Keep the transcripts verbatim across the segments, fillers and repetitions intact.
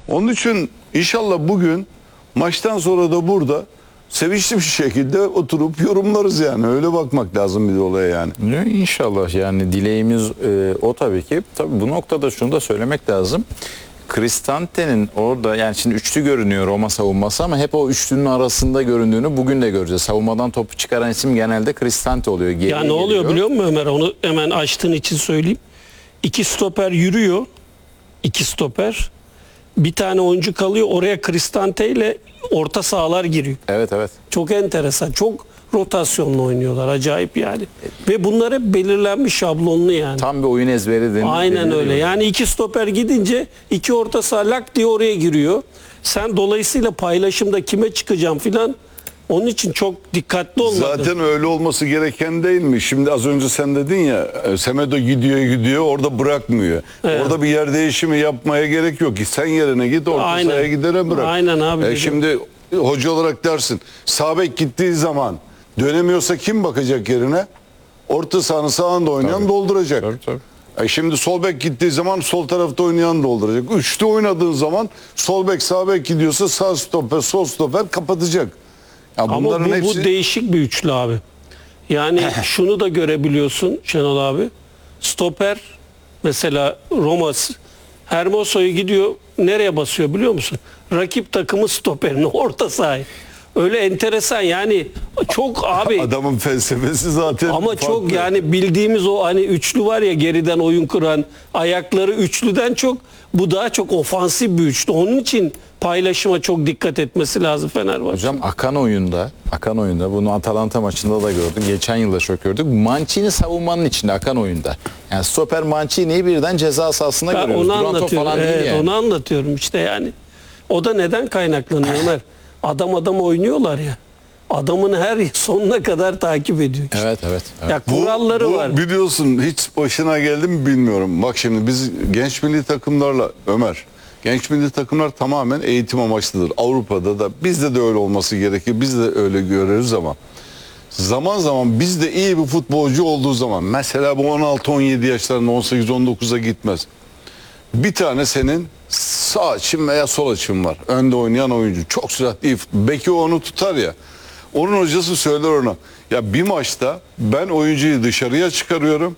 Onun için inşallah bugün maçtan sonra da burada sevinçli bir şekilde oturup yorumlarız yani. Öyle bakmak lazım bir olaya yani. İnşallah yani dileğimiz e, o tabii ki. Tabii bu noktada şunu da söylemek lazım. Cristante'nin orada yani şimdi üçlü görünüyor Roma savunması ama hep o üçlünün arasında göründüğünü bugün de göreceğiz. Savunmadan topu çıkaran isim genelde Cristante oluyor. Geriye Ya ne oluyor geliyor. biliyor musun Ömer? Onu hemen açtığın için söyleyeyim. İki stoper yürüyor. İki stoper. Bir tane oyuncu kalıyor. Oraya Cristante ile orta sahalar giriyor. Evet evet. Çok enteresan. Çok rotasyonlu oynuyorlar. Acayip yani. Ve bunlar hep belirlenmiş, şablonlu yani. Tam bir oyun ezberi deniliyor. Aynen öyle. Yani iki stoper gidince iki orta saha lak diye oraya giriyor. Sen dolayısıyla paylaşımda kime çıkacağım filan, onun için çok dikkatli olmadın. Zaten öyle olması gereken değil mi? Şimdi az önce sen dedin ya, e, Semedo gidiyor gidiyor orada bırakmıyor. Evet. Orada bir yer değişimi yapmaya gerek yok ki. Sen yerine git, orta Aynen. sahaya gidene bırak. Aynen abi, E, dedim. şimdi hoca olarak dersin, sağ bek gittiği zaman dönemiyorsa kim bakacak yerine? Orta sahanın sağında oynayan Tabii. dolduracak. Tabii, tabii. E şimdi sol bek gittiği zaman sol tarafta oynayan dolduracak. Üçlü oynadığın zaman sol bek sağ bek gidiyorsa sağ stoper sol stoper kapatacak. Ya Ama bunların bu, hepsi... bu değişik bir üçlü abi. Yani şunu da görebiliyorsun Şenol abi. Stoper mesela Roma Hermoso'yu gidiyor, nereye basıyor biliyor musun? Rakip takımı stoperini orta sahaya. Öyle enteresan yani, çok abi. Adamın felsefesi zaten Ama farklı. çok yani bildiğimiz o hani üçlü var ya, geriden oyun kuran, ayakları üçlüden çok, bu daha çok ofansif bir üçlü. Onun için paylaşıma çok dikkat etmesi lazım Fenerbahçe. Hocam akan oyunda, akan oyunda bunu Atalanta maçında da gördük. Geçen yılda çok gördük. Mancini savunmanın içinde akan oyunda. Yani stoper Mancini'yi birden ceza sahasında Ben görüyoruz. onu Duran top anlatıyorum. falan değil Evet, yani. onu anlatıyorum işte yani. O da neden kaynaklanıyor Ömer? Adam adam oynuyorlar ya. Adamın her sonuna kadar takip ediyor işte. Evet evet. evet. Ya Bu- kuralları bu var. Biliyorsun hiç başına geldi mi bilmiyorum. Bak şimdi biz genç milli takımlarla Ömer, genç milli takımlar tamamen eğitim amaçlıdır. Avrupa'da da bizde de öyle olması gerekir. Biz de öyle görürüz ama zaman zaman bizde iyi bir futbolcu olduğu zaman, mesela bu on altı on yedi yaşlarında on sekiz on dokuza gitmez. Bir tane senin sağ açın veya sol açın var. Önde oynayan oyuncu. Çok süratli iyi. Beki onu tutar ya. Onun hocası söyler ona. Ya bir maçta ben oyuncuyu dışarıya çıkarıyorum.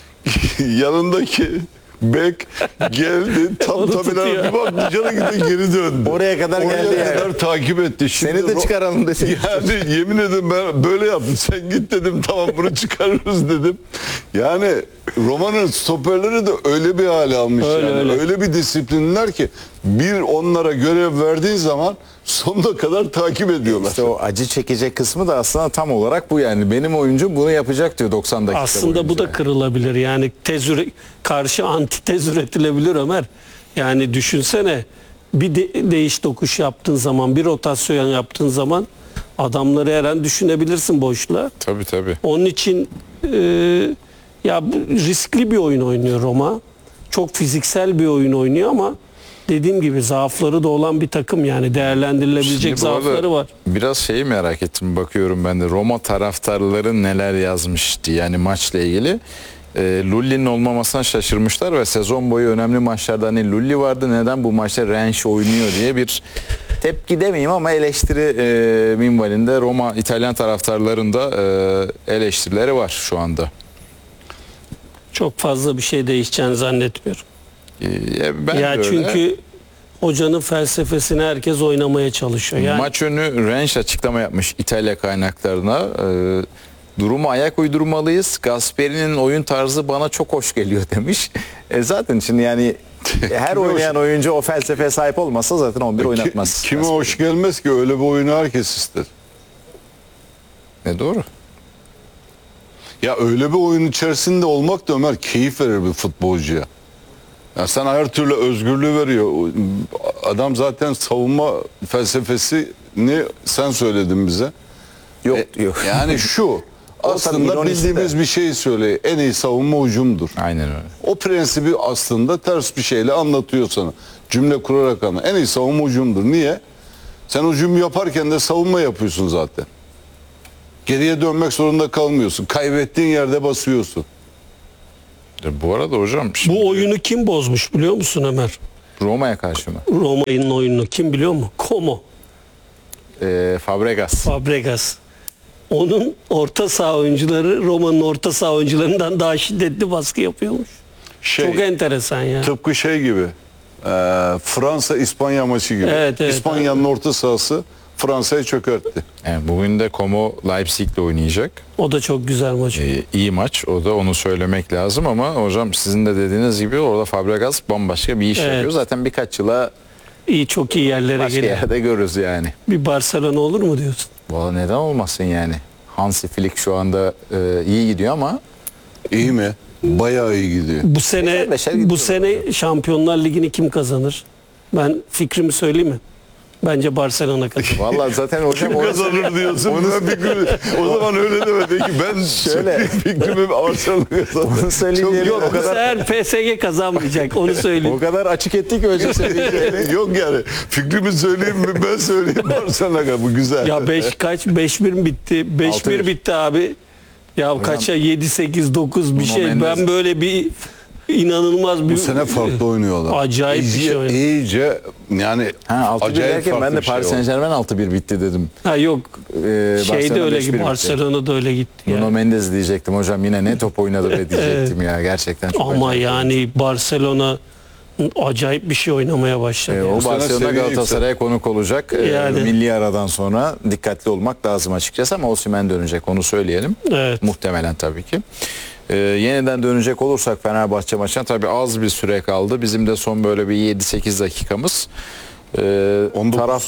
Yanındaki bek geldi. Tam Onu tabii tutuyor. bir bak dışarı gitti, geri döndü. Oraya kadar Oraya geldi yani. kadar takip etti. Şimdi Seni de Ro- çıkaralım desin. Yani yemin ederim ben böyle yaptım. Sen git dedim, tamam bunu çıkarırız dedim. Yani Roma'nın stoperleri de öyle bir hale almış. Öyle, yani. öyle. öyle bir disiplinler ki bir onlara görev verdiğin zaman sonuna kadar takip ediyorlar. İşte o acı çekecek kısmı da aslında tam olarak bu yani. Benim oyuncum bunu yapacak diyor doksan dakika Aslında bu boyunca. da kırılabilir. Yani tez üre- karşı antitez üretilebilir Ömer. Yani düşünsene, bir de- değiş tokuş yaptığın zaman, bir rotasyon yaptığın zaman adamları her an düşünebilirsin boşluğa. Tabii tabii. Onun için e, ya bu riskli bir oyun oynuyor Roma. Çok fiziksel bir oyun oynuyor ama dediğim gibi zaafları da olan bir takım, yani değerlendirilebilecek Şimdi bu arada zaafları var. Biraz şeyi merak ettim, bakıyorum ben de Roma taraftarları neler yazmıştı yani maçla ilgili. E, Lulli'nin olmamasına şaşırmışlar ve sezon boyu önemli maçlarda hani Lulli vardı, neden bu maçta Rensch oynuyor diye bir tepki demeyeyim ama eleştiri e, minvalinde Roma İtalyan taraftarlarında e, eleştirileri var şu anda. Çok fazla bir şey değişeceğini zannetmiyorum. E, ben Ya de öyle. çünkü hocanın felsefesini herkes oynamaya çalışıyor. Yani Maç önü Rensch açıklama yapmış İtalya kaynaklarına. Ee, durumu ayak uydurmalıyız. Gasperi'nin oyun tarzı bana çok hoş geliyor demiş. E zaten şimdi yani her Kime oynayan hoş- oyuncu o felsefeye sahip olmasa zaten on bir Ki- oynatmaz. Kime Gasperi. hoş gelmez ki, öyle bir oyunu herkes ister. Ne doğru. Ya öyle bir oyun içerisinde olmak da Ömer keyif verir bir futbolcuya. Ya sana her türlü özgürlüğü veriyor. Adam zaten savunma felsefesini sen söyledin bize. Yok E, yok. Yani şu O tabii aslında ironisi bildiğimiz de. bir şeyi söyle. En iyi savunma hücumdur. Aynen öyle. O prensibi aslında ters bir şeyle anlatıyor sana. Cümle kurarak anlatıyor. En iyi savunma hücumdur. Niye? Sen hücum yaparken de savunma yapıyorsun zaten. Geriye dönmek zorunda kalmıyorsun. Kaybettiğin yerde basıyorsun. E, bu arada hocam şimdi, bu oyunu kim bozmuş biliyor musun Ömer? Roma'ya karşı mı? Roma'nın oyununu kim biliyor mu? Como, Ee, Fabregas. Fabregas. Onun orta saha oyuncuları Roma'nın orta saha oyuncularından daha şiddetli baskı yapıyormuş. Şey, Çok enteresan ya. tıpkı şey gibi. e, Fransa İspanya maçı gibi. Evet, evet, İspanya'nın orta sahası Fransa'yı çökertti. Yani bugün de Como Leipzig'le oynayacak. O da çok güzel maç. Ee, iyi maç. O da onu söylemek lazım ama hocam sizin de dediğiniz gibi orada Fabregas bambaşka bir iş Evet. yapıyor. Zaten birkaç yıla İyi, çok iyi yerlere başka geliyor. yerde görürüz yani. Bir Barcelona olur mu diyorsun? Valla neden olmasın yani. Hansi Flick şu anda e, iyi gidiyor ama İyi mi? Bayağı iyi gidiyor. Bu sene Beşer beşer gidiyor bu sene Şampiyonlar Ligi'ni kim kazanır? Ben fikrimi söyleyeyim mi? Bence Barcelona kazanır. valla zaten hocam Kim orası- kazanır diyorsun. Ben fikrimi, o zaman öyle deme. Peki ben Şöyle. fikrimi Arsenal kazanır. Onu söyleyeyim diye Yok o bu kadar sefer P S G kazanmayacak, onu söyleyeyim. o kadar açık ettik ki hocam söyleyeceğini. Yok yani. Fikrimi söyleyeyim mi? Ben söyleyeyim. Barcelona bu güzel. Ya beş kaç? beş bir mi bitti? beş Altı bir. bir bitti abi. Ya kaça? yedi sekiz dokuz bir Nuno şey. Mendes. Ben böyle bir inanılmaz bir Bu sene farklı oynuyorlar. Acayip bir iyice, şey oynuyor. İyice yani Ha altı bir acayip derken farklı ben de bir şey Paris oldu. Saint Germain altı bir bitti dedim. Ha yok. Ee, Şeyde Barcelona öyle beş bir gibi. bitti. Barcelona'da öyle gitti. Nuno Ya. Mendes diyecektim hocam yine ne top oynadı be diyecektim ya gerçekten. Çok Ama acayip. yani Barcelona acayip bir şey oynamaya başladı. Ee, ya. o sene Barcelona seviye Galatasaray'a konuk olacak. Ee, Yani. Milli aradan sonra dikkatli olmak lazım açıkçası ama Osimhen dönecek onu söyleyelim. Evet. Muhtemelen tabii ki. Ee, yeniden dönecek olursak Fenerbahçe maçına tabii az bir süre kaldı. Bizim de son böyle bir yedi sekiz dakikamız. Ee, on dokuz taraf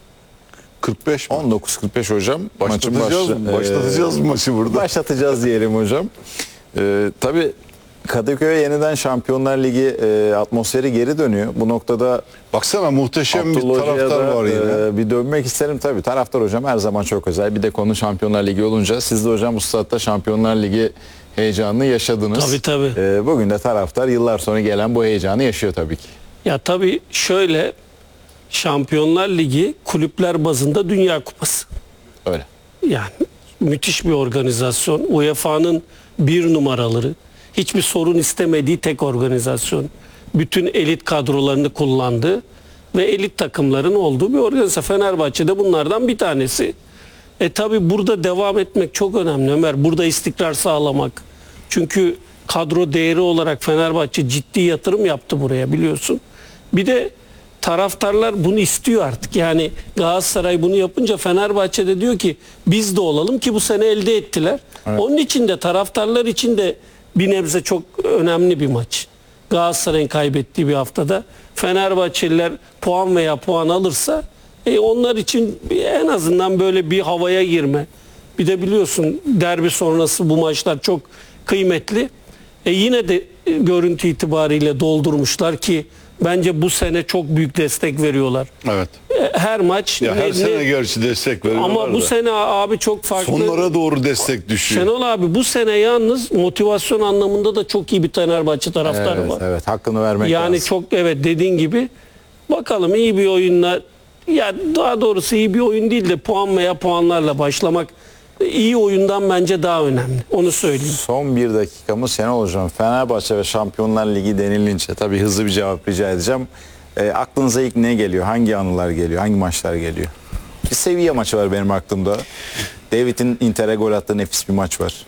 kırk beş mi? on dokuz kırk beş hocam. Maçın Başlatacağız mı? başla- Başlatacağız mı maçı burada? Başlatacağız diyelim hocam. Ee, tabii Kadıköy'e yeniden Şampiyonlar Ligi e, atmosferi geri dönüyor. Bu noktada Baksana muhteşem bir Abdullah Hoca'ya taraftar da, var yine. e, bir dönmek isterim tabii. Taraftar hocam her zaman çok özel. Bir de konu Şampiyonlar Ligi olunca siz de hocam bu statta Şampiyonlar Ligi heyecanını yaşadınız. Tabii, tabii. E, bugün de taraftar yıllar sonra gelen bu heyecanı yaşıyor tabii ki. Ya tabii şöyle, Şampiyonlar Ligi kulüpler bazında Dünya Kupası. Öyle. Yani müthiş bir organizasyon. U E F A'nın bir numaraları. Hiçbir sorun istemediği tek organizasyon. Bütün elit kadrolarını kullandığı ve elit takımların olduğu bir organizasyon. Fenerbahçe'de bunlardan bir tanesi. E tabi burada devam etmek çok önemli Ömer. Burada istikrar sağlamak. Çünkü kadro değeri olarak Fenerbahçe ciddi yatırım yaptı buraya, biliyorsun. Bir de taraftarlar bunu istiyor artık. Yani Galatasaray bunu yapınca Fenerbahçe de diyor ki biz de olalım, ki bu sene elde ettiler. Onun için de taraftarlar için de bir nebze çok önemli bir maç. Galatasaray'ın kaybettiği bir haftada Fenerbahçeliler puan veya puan alırsa e, onlar için en azından böyle bir havaya girme. Bir de biliyorsun derbi sonrası bu maçlar çok kıymetli. E, yine de e, görüntü itibariyle doldurmuşlar ki bence bu sene çok büyük destek veriyorlar. Evet. E, her maç Ya ne- her ne- sene gerçi destek veriyorlar ama bu da. sene abi çok farklı. Sonlara doğru destek düşüyor. Şenol abi bu sene yalnız motivasyon anlamında da çok iyi bir Fenerbahçe taraftarı Evet, var. evet hakkını vermek Yani lazım. çok, evet, dediğin gibi bakalım iyi bir oyunla, ya daha doğrusu iyi bir oyun değil de puan veya puanlarla başlamak iyi oyundan bence daha önemli. Onu söyleyeyim. Son bir dakikamız Şenol Hocam. Fenerbahçe ve Şampiyonlar Ligi denilince tabii hızlı bir cevap rica edeceğim. E, aklınıza ilk ne geliyor? Hangi anılar geliyor? Hangi maçlar geliyor? Bir Sevilla maçı var benim aklımda. David'in Inter'e gol attığı nefis bir maç var.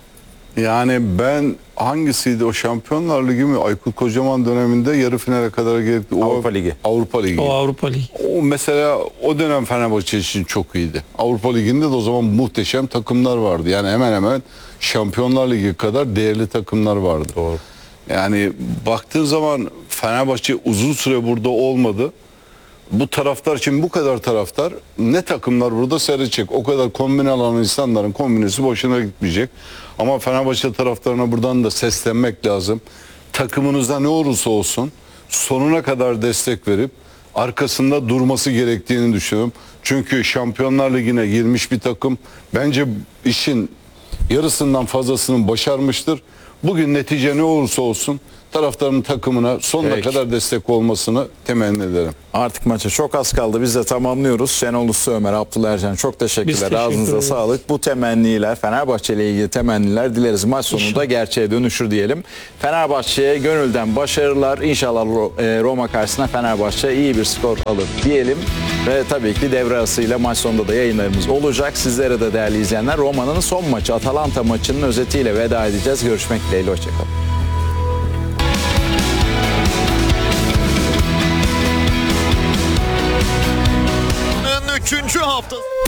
Yani ben hangisiydi o Şampiyonlar Ligi mi? Aykut Kocaman döneminde yarı finale kadar geldi. O, Avrupa Ligi. Avrupa Ligi. O Avrupa Ligi. O mesela o dönem Fenerbahçe için çok iyiydi. Avrupa Ligi'nde de o zaman muhteşem takımlar vardı. Yani hemen hemen Şampiyonlar Ligi kadar değerli takımlar vardı. Doğru. Yani baktığın zaman Fenerbahçe uzun süre burada olmadı. Bu taraftar için bu kadar taraftar ne takımlar burada seyredecek. O kadar kombine alan insanların kombinesi boşuna gitmeyecek. Ama Fenerbahçe taraftarına buradan da seslenmek lazım. Takımınızda ne olursa olsun sonuna kadar destek verip arkasında durması gerektiğini düşünüyorum. Çünkü Şampiyonlar Ligi'ne girmiş bir takım bence işin yarısından fazlasını başarmıştır. Bugün netice ne olursa olsun taraftarın takımına sonuna Peki. kadar destek olmasını temenni ederim. Artık maça çok az kaldı. Biz de tamamlıyoruz. Şenol Usta, Ömer, Abdullah Ercan çok teşekkürler. Biz teşekkür Ağzınıza ederiz. sağlık. Bu temenniler, Fenerbahçe ile ilgili temenniler dileriz maç sonunda gerçeğe dönüşür diyelim. Fenerbahçe'ye gönülden başarılar. İnşallah Ro- e, Roma karşısında Fenerbahçe iyi bir skor alır diyelim. Ve tabii ki devre arasıyla maç sonunda da yayınlarımız olacak. Sizlere de değerli izleyenler, Roma'nın son maçı Atalanta maçının özetiyle veda edeceğiz. Görüşmek dileğiyle. Hoşçakalın. Üçüncü hafta.